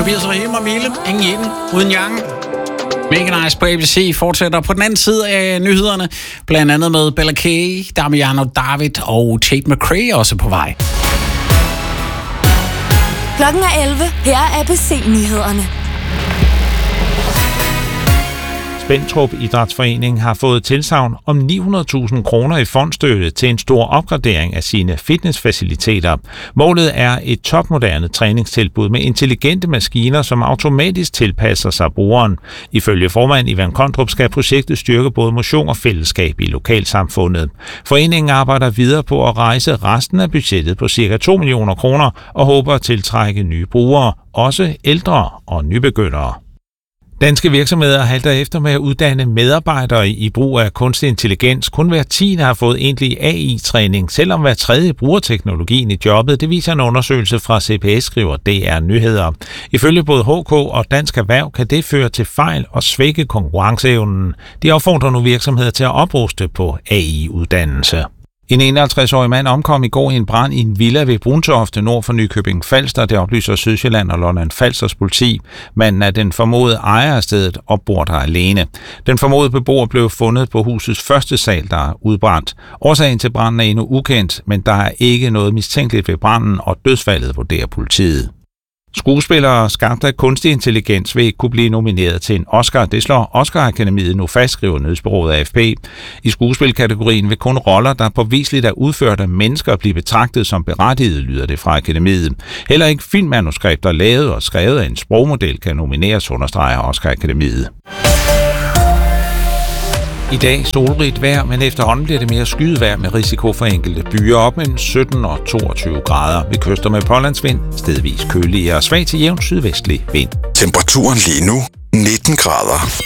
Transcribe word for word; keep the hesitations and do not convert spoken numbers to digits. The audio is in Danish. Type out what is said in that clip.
Tobias Rahim og Mille. Ingen yin, uden yang. Mega Nice på A B C fortsætter på den anden side af nyhederne. Blandt andet med Bella K, Damiano David og Tate McRae også på vej. Klokken er elleve. Her er A B C-nyhederne. Spentrup Idrætsforening har fået tilsagn om ni hundrede tusind kroner i fondstøtte til en stor opgradering af sine fitnessfaciliteter. Målet er et topmoderne træningstilbud med intelligente maskiner, som automatisk tilpasser sig brugeren. Ifølge formand Ivan Kondrup skal projektet styrke både motion og fællesskab i lokalsamfundet. Foreningen arbejder videre på at rejse resten af budgettet på ca. to millioner kroner og håber at tiltrække nye brugere, også ældre og nybegyndere. Danske virksomheder halter efter med at uddanne medarbejdere i brug af kunstig intelligens. Kun hver tiende har fået egentlig A I-træning, selvom hver tredje bruger teknologien i jobbet. Det viser en undersøgelse fra C B S, skriver D R Nyheder. Ifølge både H K og Dansk Erhverv kan det føre til fejl og svække konkurrenceevnen. De opfordrer nu virksomheder til at opruste på A I-uddannelse. En enoghalvtreds-årig mand omkom i går i en brand i en villa ved Bruntorfte nord for Nykøbing Falster, det oplyser Sydsjælland og Lolland Falsters politi. Manden er den formodede ejer af stedet og bor der alene. Den formodede beboer blev fundet på husets første sal, der er udbrændt. Årsagen til branden er endnu ukendt, men der er ikke noget mistænkeligt ved branden, og dødsfaldet vurderer politiet. Skuespillere skabt af kunstig intelligens vil ikke kunne blive nomineret til en Oscar. Det slår Oscar-akademiet nu fast, skriver nyhedsbureauet A F P. I skuespilkategorien vil kun roller, der påviseligt er udført af mennesker, blive betragtet som berettiget, lyder det fra akademiet. Heller ikke filmmanuskripter lavet og skrevet af en sprogmodel kan nomineres, understreger Oscar-akademiet. I dag solrigt vejr, men efterhånden bliver det mere skydevejr med risiko for enkelte byer op mellem sytten og toogtyve grader. Ved kyster med pålandsvind, stedvis køligere og svag til jævn sydvestlig vind. Temperaturen lige nu nitten grader.